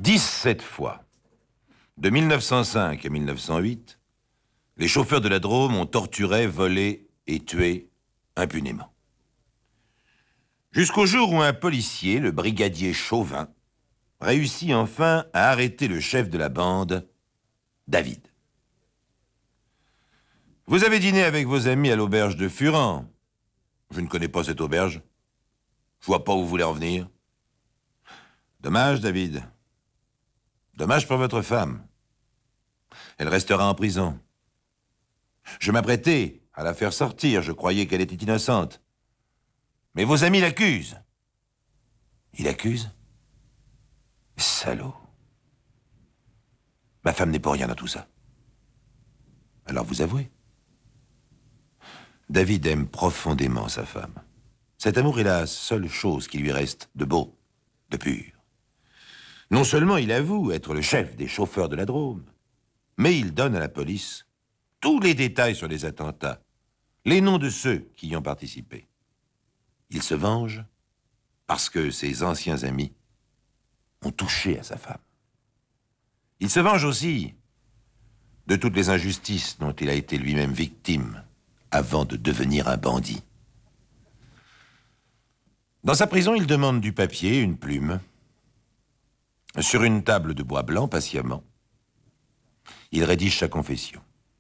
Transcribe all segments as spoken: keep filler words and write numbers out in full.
dix-sept fois, de mille neuf cent cinq à mille neuf cent huit, les chauffeurs de la Drôme ont torturé, volé et tué impunément. Jusqu'au jour où un policier, le brigadier Chauvin, réussit enfin à arrêter le chef de la bande, David. Vous avez dîné avec vos amis à l'auberge de Furan. Je ne connais pas cette auberge. Je vois pas où vous voulez en venir. Dommage, David. Dommage pour votre femme. Elle restera en prison. Je m'apprêtais à la faire sortir. Je croyais qu'elle était innocente. Mais vos amis l'accusent. Ils l'accusent? Salaud. Ma femme n'est pour rien dans tout ça. Alors vous avouez. David aime profondément sa femme. Cet amour est la seule chose qui lui reste de beau, de pur. Non seulement il avoue être le chef des chauffeurs de la Drôme, mais il donne à la police tous les détails sur les attentats, les noms de ceux qui y ont participé. Il se venge parce que ses anciens amis ont touché à sa femme. Il se venge aussi de toutes les injustices dont il a été lui-même victime avant de devenir un bandit. Dans sa prison, il demande du papier, une plume. Sur une table de bois blanc, patiemment, il rédige sa confession.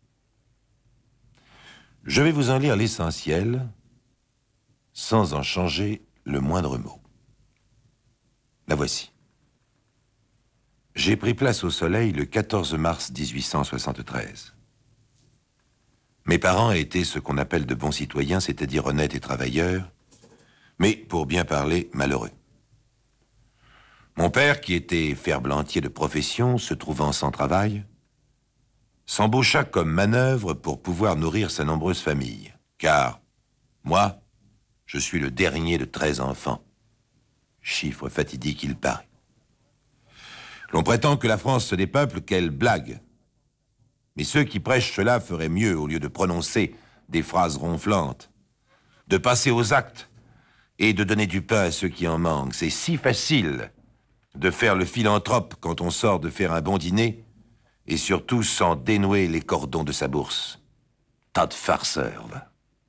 Je vais vous en lire l'essentiel, sans en changer le moindre mot. La voici. J'ai pris place au soleil le quatorze mars mille huit cent soixante-treize. Mes parents étaient ce qu'on appelle de bons citoyens, c'est-à-dire honnêtes et travailleurs, mais, pour bien parler, malheureux. Mon père, qui était ferblantier de profession, se trouvant sans travail, s'embaucha comme manœuvre pour pouvoir nourrir sa nombreuse famille. Car, moi, je suis le dernier de treize enfants. Chiffre fatidique il paraît. L'on prétend que la France se dépeuple, quelle blague. Mais ceux qui prêchent cela feraient mieux, au lieu de prononcer des phrases ronflantes, de passer aux actes et de donner du pain à ceux qui en manquent. C'est si facile de faire le philanthrope quand on sort de faire un bon dîner, et surtout sans dénouer les cordons de sa bourse. Tas de farceurs, va.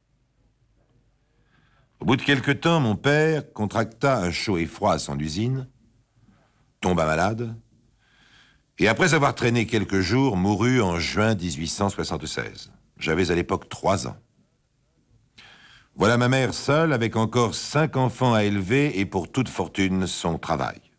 Au bout de quelque temps, mon père contracta un chaud et froid à son usine, tomba malade, et après avoir traîné quelques jours, mourut en juin mille huit cent soixante-seize. J'avais à l'époque trois ans. Voilà ma mère seule, avec encore cinq enfants à élever, et pour toute fortune, son travail.